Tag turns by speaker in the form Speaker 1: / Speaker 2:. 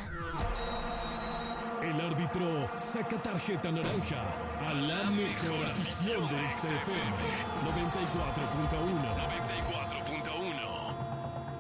Speaker 1: El árbitro saca tarjeta naranja a la mejor afición de XFM 94.1.